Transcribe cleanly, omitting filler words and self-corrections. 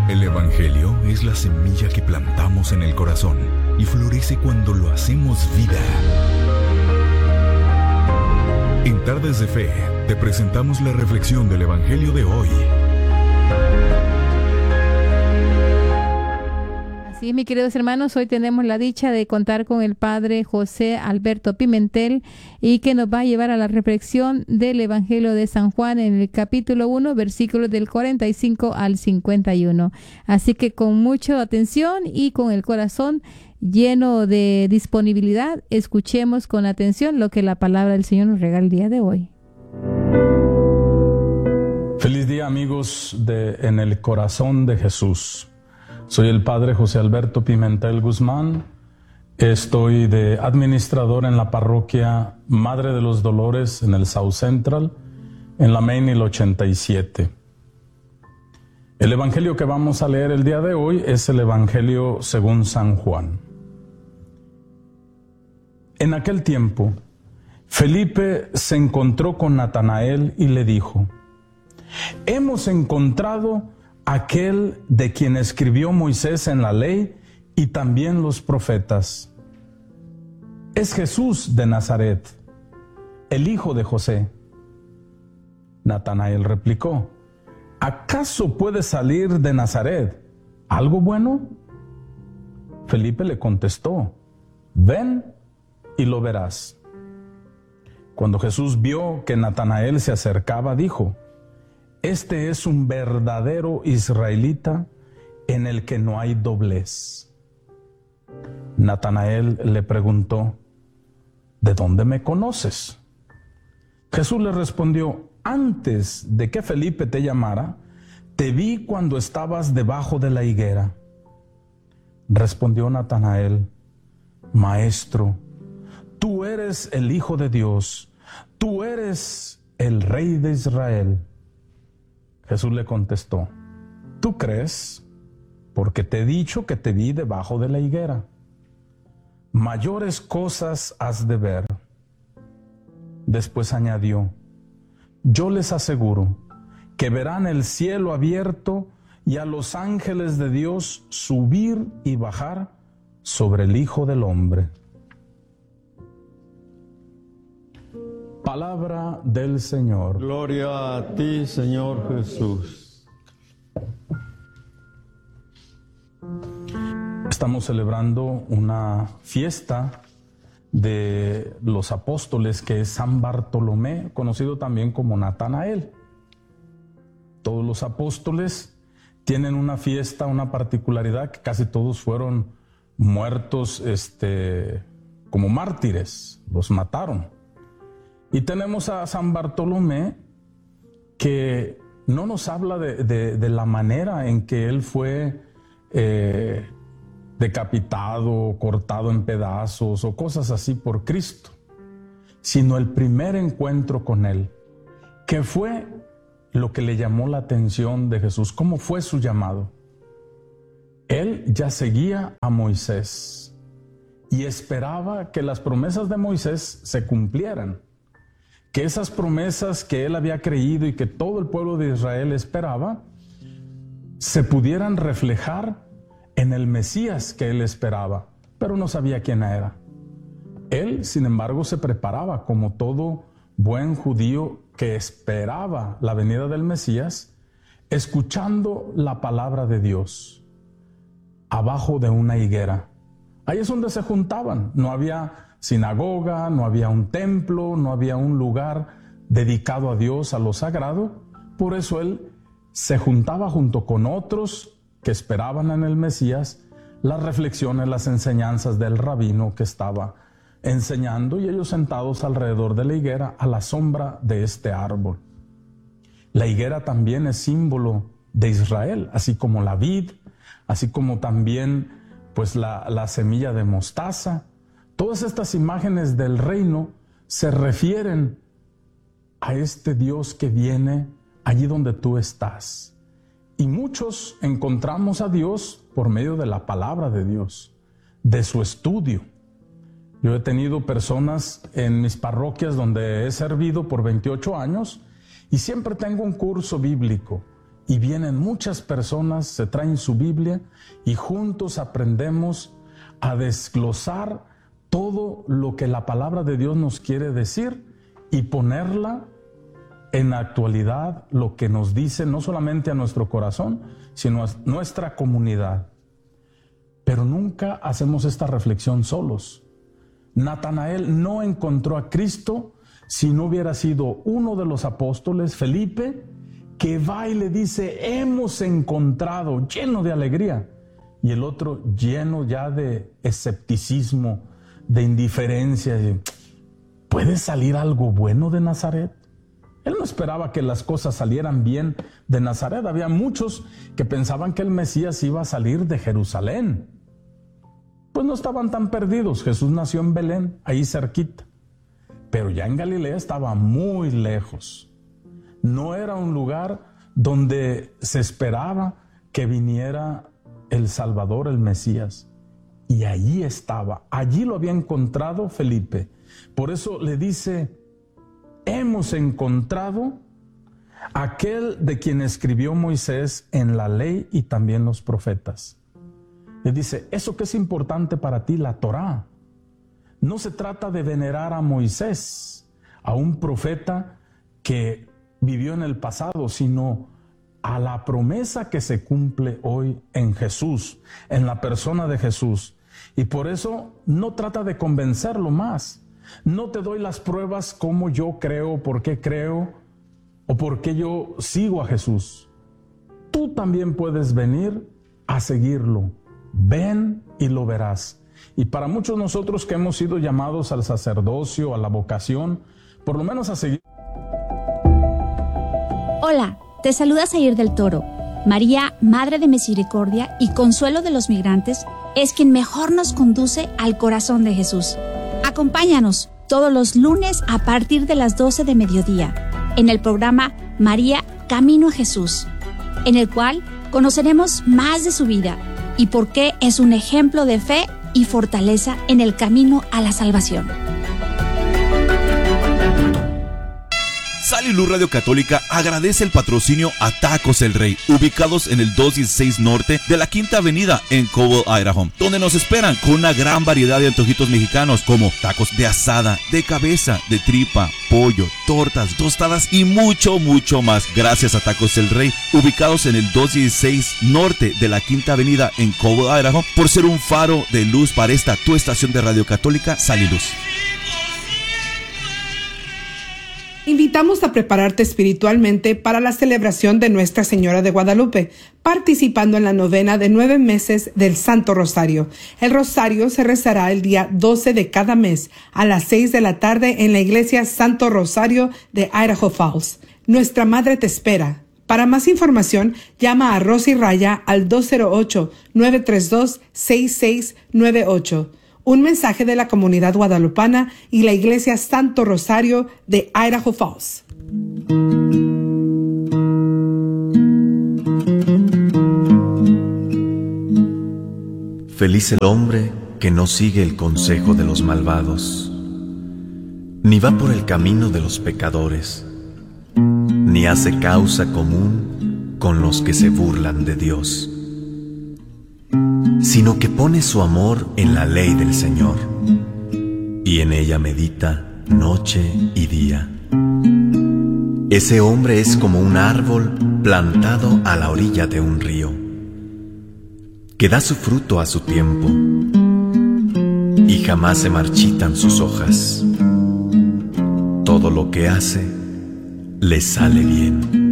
El Evangelio es la semilla que plantamos en el corazón y florece cuando lo hacemos vida. En Tardes de Fe, te presentamos la reflexión del Evangelio de hoy. Sí, mis queridos hermanos, hoy tenemos la dicha de contar con el Padre José Alberto Pimentel y que nos va a llevar a la reflexión del Evangelio de San Juan en el capítulo 1, versículos del 45 al 51. Así que con mucha atención y con el corazón lleno de disponibilidad, escuchemos con atención lo que la palabra del Señor nos regala el día de hoy. Feliz día, amigos de En el Corazón de Jesús. Soy el Padre José Alberto Pimentel Guzmán. Estoy de administrador en la parroquia Madre de los Dolores en el South Central, en la Main Hill 87. El evangelio que vamos a leer el día de hoy es el Evangelio según San Juan. En aquel tiempo, Felipe se encontró con Natanael y le dijo: «Hemos encontrado aquel de quien escribió Moisés en la ley y también los profetas. Es Jesús de Nazaret, el hijo de José». Natanael replicó: «¿Acaso puede salir de Nazaret algo bueno?». Felipe le contestó: «Ven y lo verás». Cuando Jesús vio que Natanael se acercaba, dijo: «Este es un verdadero israelita en el que no hay doblez». Natanael le preguntó: «¿De dónde me conoces?». Jesús le respondió: «Antes de que Felipe te llamara, te vi cuando estabas debajo de la higuera». Respondió Natanael: «Maestro, tú eres el Hijo de Dios, tú eres el Rey de Israel». Jesús le contestó: «¿Tú crees? Porque te he dicho que te vi debajo de la higuera. Mayores cosas has de ver». Después añadió: «Yo les aseguro que verán el cielo abierto y a los ángeles de Dios subir y bajar sobre el Hijo del Hombre». Palabra del Señor. Gloria a ti, Señor Jesús. Estamos celebrando una fiesta de los apóstoles que es San Bartolomé, conocido también como Natanael. Todos los apóstoles tienen una fiesta, una particularidad, que casi todos fueron muertos como mártires, los mataron. Y tenemos a San Bartolomé, que no nos habla de la manera en que él fue decapitado, cortado en pedazos o cosas así por Cristo, sino el primer encuentro con él, que fue lo que le llamó la atención de Jesús. ¿Cómo fue su llamado? Él ya seguía a Moisés y esperaba que las promesas de Moisés se cumplieran, que esas promesas que él había creído y que todo el pueblo de Israel esperaba, se pudieran reflejar en el Mesías que él esperaba, pero no sabía quién era. Él, sin embargo, se preparaba como todo buen judío que esperaba la venida del Mesías, escuchando la palabra de Dios, abajo de una higuera. Ahí es donde se juntaban. No había sinagoga, no había un templo, no había un lugar dedicado a Dios, a lo sagrado. Por eso él se juntaba junto con otros que esperaban en el Mesías las reflexiones, las enseñanzas del rabino que estaba enseñando, y ellos sentados alrededor de la higuera a la sombra de este árbol. La higuera también es símbolo de Israel, así como la vid, así como también pues la semilla de mostaza. Todas estas imágenes del reino se refieren a este Dios que viene allí donde tú estás. Y muchos encontramos a Dios por medio de la palabra de Dios, de su estudio. Yo he tenido personas en mis parroquias donde he servido por 28 años y siempre tengo un curso bíblico. y vienen muchas personas, se traen su Biblia y juntos aprendemos a desglosar todo lo que la palabra de Dios nos quiere decir y ponerla en actualidad, lo que nos dice no solamente a nuestro corazón, sino a nuestra comunidad. Pero nunca hacemos esta reflexión solos. Natanael no encontró a Cristo si no hubiera sido uno de los apóstoles, Felipe, que va y le dice, hemos encontrado, lleno de alegría, y el otro lleno ya de escepticismo, de indiferencia. ¿Puede salir algo bueno de Nazaret? Él no esperaba que las cosas salieran bien de Nazaret. Había muchos que pensaban que el Mesías iba a salir de Jerusalén. Pues no estaban tan perdidos. Jesús nació en Belén, ahí cerquita. Pero ya en Galilea estaba muy lejos. No era un lugar donde se esperaba que viniera el Salvador, el Mesías. Y allí estaba, allí lo había encontrado Felipe. Por eso le dice, hemos encontrado aquel de quien escribió Moisés en la ley y también los profetas. Le dice, eso que es importante para ti, la Torá. No se trata de venerar a Moisés, a un profeta que vivió en el pasado, sino a la promesa que se cumple hoy en Jesús, en la persona de Jesús. Y por eso no trata de convencerlo más. No te doy las pruebas como yo creo, por qué creo o por qué yo sigo a Jesús. Tú también puedes venir a seguirlo. Ven y lo verás. Y para muchos de nosotros que hemos sido llamados al sacerdocio, a la vocación, por lo menos a seguir. Hola, te saluda Zair del Toro. María, Madre de Misericordia y Consuelo de los Migrantes, es quien mejor nos conduce al corazón de Jesús. Acompáñanos todos los lunes a partir de las 12 de mediodía en el programa María, Camino a Jesús, en el cual conoceremos más de su vida y por qué es un ejemplo de fe y fortaleza en el camino a la salvación. Sal y Luz Radio Católica agradece el patrocinio a Tacos El Rey, ubicados en el 216 Norte de la Quinta Avenida en Cobble, Idaho, donde nos esperan con una gran variedad de antojitos mexicanos como tacos de asada, de cabeza, de tripa, pollo, tortas, tostadas y mucho, mucho más. Gracias a Tacos El Rey, ubicados en el 216 Norte de la Quinta Avenida en Cobble, Idaho, por ser un faro de luz para esta tu estación de Radio Católica, Sal y Luz. Invitamos a prepararte espiritualmente para la celebración de Nuestra Señora de Guadalupe, participando en la novena de 9 meses del Santo Rosario. El Rosario se rezará el día 12 de cada mes a las 6 de la tarde en la Iglesia Santo Rosario de Idaho Falls. Nuestra Madre te espera. Para más información, llama a Rosy Raya al 208-932-6698. Un mensaje de la comunidad guadalupana y la Iglesia Santo Rosario de Idaho Falls. Feliz el hombre que no sigue el consejo de los malvados, ni va por el camino de los pecadores, ni hace causa común con los que se burlan de Dios, sino que pone su amor en la ley del Señor, y en ella medita noche y día. Ese hombre es como un árbol plantado a la orilla de un río, que da su fruto a su tiempo, y jamás se marchitan sus hojas. Todo lo que hace le sale bien.